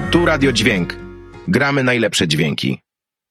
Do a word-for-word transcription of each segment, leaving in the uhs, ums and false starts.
Tu Radio Dźwięk. Gramy najlepsze dźwięki.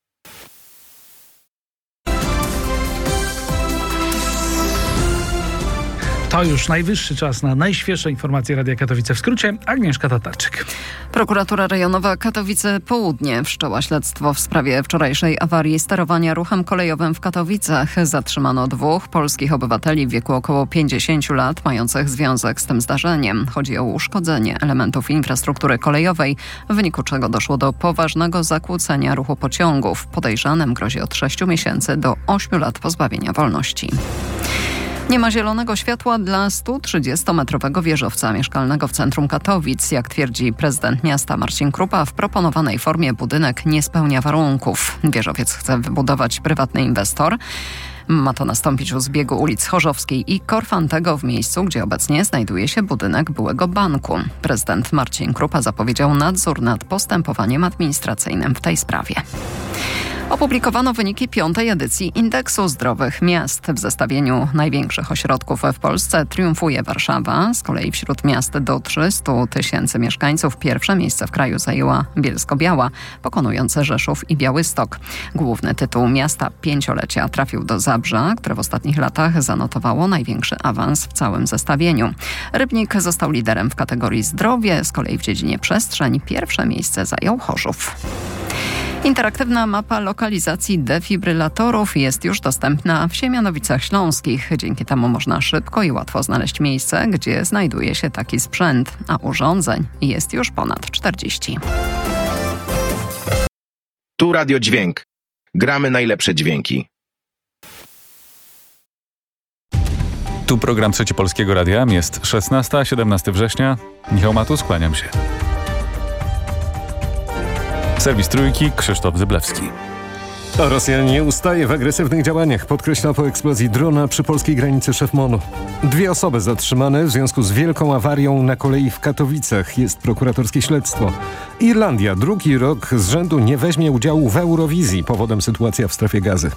To już najwyższy czas na najświeższe informacje Radia Katowice. W skrócie, Agnieszka Tatarczyk. Prokuratura Rejonowa Katowice Południe wszczęła śledztwo w sprawie wczorajszej awarii sterowania ruchem kolejowym w Katowicach. Zatrzymano dwóch polskich obywateli w wieku około pięćdziesięciu lat, mających związek z tym zdarzeniem. Chodzi o uszkodzenie elementów infrastruktury kolejowej, w wyniku czego doszło do poważnego zakłócenia ruchu pociągów. Podejrzanym grozi od sześciu miesięcy do ośmiu lat pozbawienia wolności. Nie ma zielonego światła dla stu trzydziestometrowego wieżowca mieszkalnego w centrum Katowic. Jak twierdzi prezydent miasta Marcin Krupa, w proponowanej formie budynek nie spełnia warunków. Wieżowiec chce wybudować prywatny inwestor. Ma to nastąpić u zbiegu ulic Chorzowskiej i Korfantego w miejscu, gdzie obecnie znajduje się budynek byłego banku. Prezydent Marcin Krupa zapowiedział nadzór nad postępowaniem administracyjnym w tej sprawie. Opublikowano wyniki piątej edycji Indeksu Zdrowych Miast. W zestawieniu największych ośrodków w Polsce triumfuje Warszawa. Z kolei wśród miast do trzystu tysięcy mieszkańców pierwsze miejsce w kraju zajęła Bielsko-Biała, pokonując Rzeszów i Białystok. Główny tytuł miasta pięciolecia trafił do Zabrza, które w ostatnich latach zanotowało największy awans w całym zestawieniu. Rybnik został liderem w kategorii zdrowie, z kolei w dziedzinie przestrzeń pierwsze miejsce zajął Chorzów. Interaktywna mapa lokalizacji defibrylatorów jest już dostępna w Siemianowicach Śląskich. Dzięki temu można szybko i łatwo znaleźć miejsce, gdzie znajduje się taki sprzęt, a urządzeń jest już ponad czterdzieści. Tu Radio Dźwięk. Gramy najlepsze dźwięki. Tu program Trzeci Polskiego Radia. Jest szesnastego, siedemnastego września. Michał Matus, kłaniam się. Serwis Trójki, Krzysztof Zyblewski. Rosja nie ustaje w agresywnych działaniach, podkreśla po eksplozji drona przy polskiej granicy szef MON-u. Dwie osoby zatrzymane w związku z wielką awarią na kolei w Katowicach. Jest prokuratorskie śledztwo. Irlandia drugi rok z rzędu nie weźmie udziału w Eurowizji. Powodem sytuacja w strefie Gazy.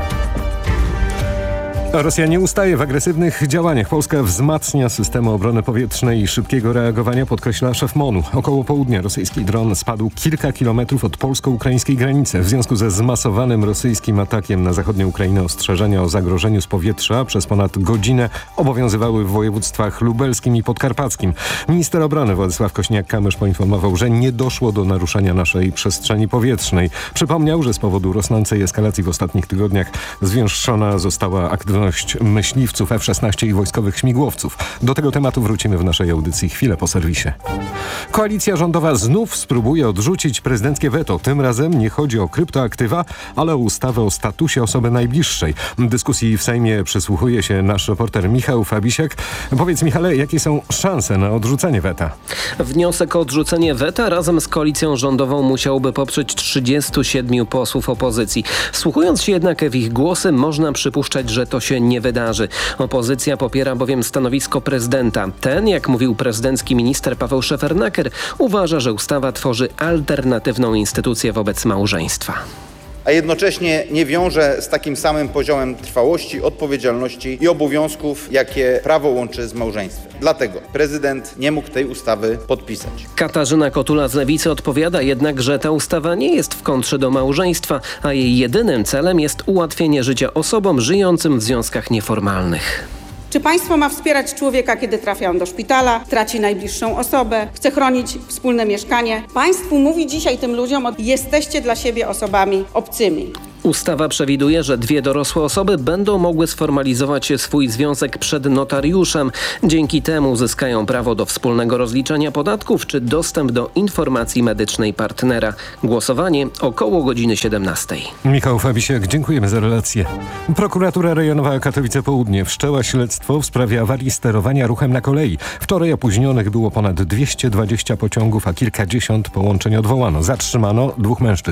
Rosja nie ustaje w agresywnych działaniach. Polska wzmacnia systemy obrony powietrznej i szybkiego reagowania, podkreśla szef MON-u. Około południa rosyjski dron spadł kilka kilometrów od polsko-ukraińskiej granicy. W związku ze zmasowanym rosyjskim atakiem na zachodnią Ukrainę ostrzeżenia o zagrożeniu z powietrza przez ponad godzinę obowiązywały w województwach lubelskim i podkarpackim. Minister obrony Władysław Kośniak-Kamysz poinformował, że nie doszło do naruszenia naszej przestrzeni powietrznej. Przypomniał, że z powodu rosnącej eskalacji w ostatnich tygodniach zwiększona została aktywność myśliwców F szesnaście i wojskowych śmigłowców. Do tego tematu wrócimy w naszej audycji chwilę po serwisie. Koalicja rządowa znów spróbuje odrzucić prezydenckie weto. Tym razem nie chodzi o kryptoaktywa, ale o ustawę o statusie osoby najbliższej. Dyskusji w Sejmie przysłuchuje się nasz reporter Michał Fabisiak. Powiedz, Michale, jakie są szanse na odrzucenie weta? Wniosek o odrzucenie weta razem z koalicją rządową musiałoby poprzeć trzydziestu siedmiu posłów opozycji. Wsłuchując się jednak w ich głosy, można przypuszczać, że to się nie wydarzy. Opozycja popiera bowiem stanowisko prezydenta. Ten, jak mówił prezydencki minister Paweł Szefernaker, uważa, że ustawa tworzy alternatywną instytucję wobec małżeństwa. A jednocześnie nie wiąże z takim samym poziomem trwałości, odpowiedzialności i obowiązków, jakie prawo łączy z małżeństwem. Dlatego prezydent nie mógł tej ustawy podpisać. Katarzyna Kotula z Lewicy odpowiada jednak, że ta ustawa nie jest w kontrze do małżeństwa, a jej jedynym celem jest ułatwienie życia osobom żyjącym w związkach nieformalnych. Czy państwo ma wspierać człowieka, kiedy trafia on do szpitala, traci najbliższą osobę, chce chronić wspólne mieszkanie? Państwu mówi dzisiaj tym ludziom, jesteście dla siebie osobami obcymi. Ustawa przewiduje, że dwie dorosłe osoby będą mogły sformalizować swój związek przed notariuszem. Dzięki temu uzyskają prawo do wspólnego rozliczania podatków czy dostęp do informacji medycznej partnera. Głosowanie około godziny siedemnastej. Michał Fabisiak, dziękujemy za relację. Prokuratura Rejonowa Katowice Południe wszczęła śledztwo w sprawie awarii sterowania ruchem na kolei. Wczoraj opóźnionych było ponad dwieście dwadzieścia pociągów, a kilkadziesiąt połączeń odwołano. Zatrzymano dwóch mężczyzn.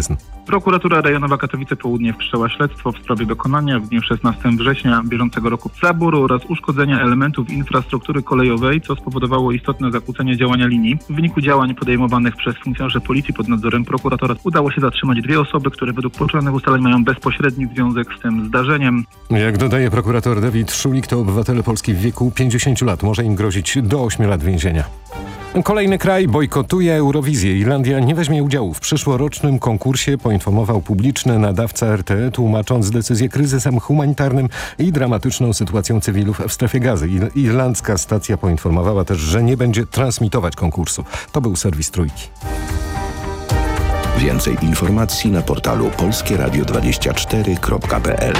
Prokuratura Rejonowa Katowice Południe wszczęła śledztwo w sprawie dokonania w dniu szesnastego września bieżącego roku zaboru oraz uszkodzenia elementów infrastruktury kolejowej, co spowodowało istotne zakłócenie działania linii. W wyniku działań podejmowanych przez funkcjonariuszy policji pod nadzorem prokuratora udało się zatrzymać dwie osoby, które według poczynionych ustaleń mają bezpośredni związek z tym zdarzeniem. Jak dodaje prokurator Dawid Szulik, to obywatele Polski w wieku pięćdziesięciu lat. Może im grozić do ośmiu lat więzienia. Kolejny kraj bojkotuje Eurowizję. Irlandia nie weźmie udziału w przyszłorocznym konkursie, poinformował publiczny nadawca R T E, tłumacząc decyzję kryzysem humanitarnym i dramatyczną sytuacją cywilów w strefie Gazy. Irlandzka stacja poinformowała też, że nie będzie transmitować konkursu. To był serwis Trójki. Więcej informacji na portalu polskie radio dwadzieścia cztery kropka p l.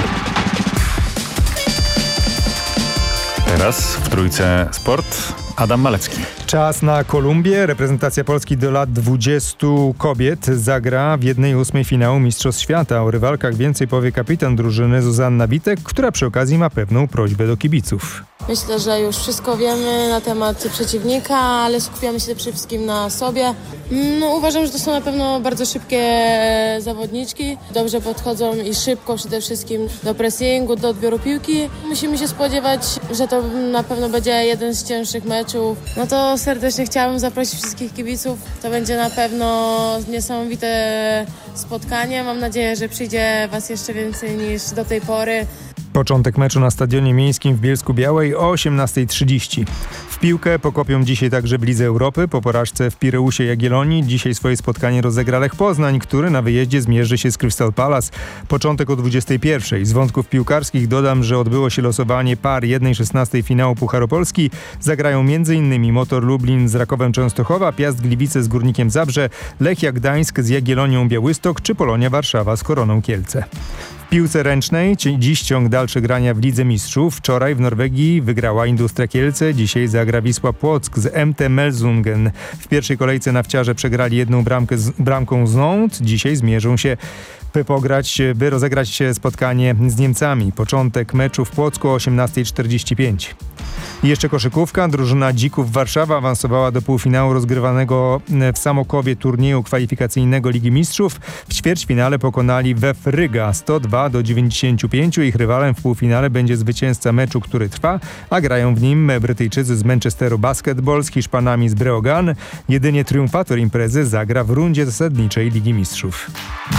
Teraz w Trójce Sport Adam Malecki. Czas na Kolumbię. Reprezentacja Polski do lat dwudziestu kobiet zagra w jednej ósmej finału Mistrzostw Świata. O rywalkach więcej powie kapitan drużyny Zuzanna Witek, która przy okazji ma pewną prośbę do kibiców. Myślę, że już wszystko wiemy na temat przeciwnika, ale skupiamy się przede wszystkim na sobie. No, uważam, że to są na pewno bardzo szybkie zawodniczki. Dobrze podchodzą i szybko przede wszystkim do pressingu, do odbioru piłki. Musimy się spodziewać, że to na pewno będzie jeden z cięższych meczów. No to serdecznie chciałabym zaprosić wszystkich kibiców. To będzie na pewno niesamowite spotkanie. Mam nadzieję, że przyjdzie Was jeszcze więcej niż do tej pory. Początek meczu na Stadionie Miejskim w Bielsku-Białej o osiemnasta trzydzieści. W piłkę pokopią dzisiaj także w Lidze Europy. Po porażce w Pireusie Jagiellonii dzisiaj swoje spotkanie rozegra Lech Poznań, który na wyjeździe zmierzy się z Crystal Palace. Początek o dwudziestej pierwszej. Z wątków piłkarskich dodam, że odbyło się losowanie par jednej szesnastej finału Pucharu Polski. Zagrają m.in. Motor Lublin z Rakowem Częstochowa, Piast Gliwice z Górnikiem Zabrze, Lechia Gdańsk z Jagiellonią Białystok czy Polonia Warszawa z Koroną Kielce. W piłce ręcznej dziś ciąg dalszy grania w Lidze Mistrzów. Wczoraj w Norwegii wygrała Industria Kielce, dzisiaj zagra Wisła Płock z M T Melsungen. W pierwszej kolejce nawciarze przegrali jedną bramkę z, bramką z Nantes. Dzisiaj zmierzą się by pograć, by rozegrać spotkanie z Niemcami. Początek meczu w Płocku o osiemnasta czterdzieści pięć. I jeszcze koszykówka. Drużyna Dzików Warszawa awansowała do półfinału rozgrywanego w Samokowie turnieju kwalifikacyjnego Ligi Mistrzów. W ćwierćfinale pokonali W E F Ryga sto dwa do dziewięćdziesięciu pięciu. Ich rywalem w półfinale będzie zwycięzca meczu, który trwa, a grają w nim Brytyjczycy z Manchesteru Basketball z Hiszpanami z Breogán. Jedynie triumfator imprezy zagra w rundzie zasadniczej Ligi Mistrzów.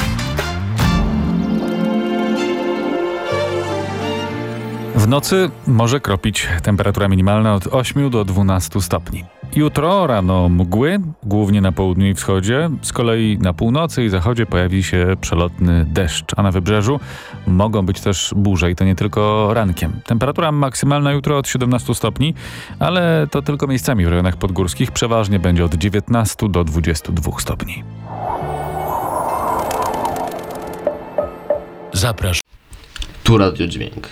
W nocy może kropić temperatura minimalna od ośmiu do dwunastu stopni. Jutro rano mgły, głównie na południu i wschodzie. Z kolei na północy i zachodzie pojawi się przelotny deszcz, a na wybrzeżu mogą być też burze i to nie tylko rankiem. Temperatura maksymalna jutro od siedemnastu stopni, ale to tylko miejscami w rejonach podgórskich. Przeważnie będzie od dziewiętnastu do dwudziestu dwóch stopni. Zapraszam. Tu Radio Dźwięk.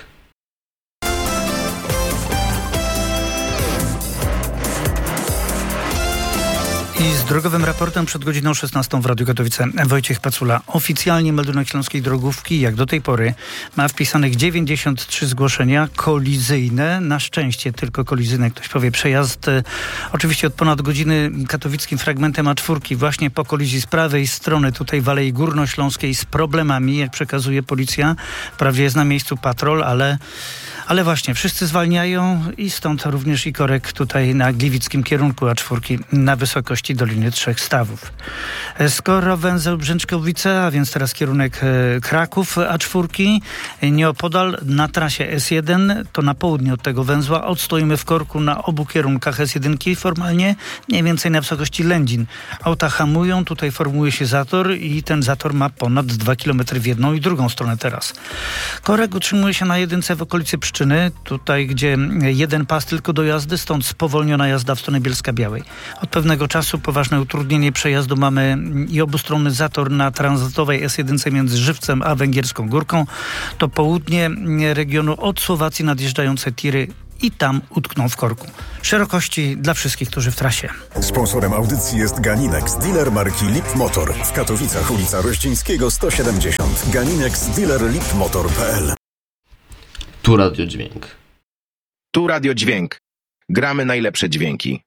I z drogowym raportem przed godziną szesnastą w Radiu Katowice Wojciech Pacula. Oficjalnie meldunek Śląskiej Drogówki, jak do tej pory, ma wpisanych dziewięćdziesiąt trzy zgłoszenia kolizyjne. Na szczęście tylko kolizyjne. Ktoś powie przejazd e, oczywiście od ponad godziny katowickim fragmentem A cztery właśnie po kolizji z prawej strony tutaj w Alei Górnośląskiej z problemami, jak przekazuje policja. Prawie jest na miejscu patrol, ale Ale właśnie, wszyscy zwalniają i stąd również i korek tutaj na gliwickim kierunku A cztery na wysokości Doliny Trzech Stawów. Skoro węzeł Brzęczkowice, a więc teraz kierunek Kraków A cztery, nieopodal na trasie S jeden, to na południe od tego węzła, odstoimy w korku na obu kierunkach S jeden formalnie, mniej więcej na wysokości Lędzin. Auta hamują, tutaj formuje się zator i ten zator ma ponad dwa kilometry w jedną i drugą stronę teraz. Korek utrzymuje się na jedynce w okolicy Pszczyny, tutaj gdzie jeden pas tylko do jazdy, stąd spowolniona jazda w stronę Bielska-Białej. Od pewnego czasu poważne utrudnienie przejazdu mamy i obustronny zator na tranzytowej S jeden między Żywcem a Węgierską Górką. To południe regionu od Słowacji nadjeżdżające tiry i tam utkną w korku. Szerokości dla wszystkich, którzy w trasie. Sponsorem audycji jest Ganinex, dealer marki Lip Motor. W Katowicach ulica Rościńskiego sto siedemdziesiąt. Ganinex, dealer lip motor kropka p l. Tu Radio Dźwięk. Tu Radio Dźwięk. Gramy najlepsze dźwięki.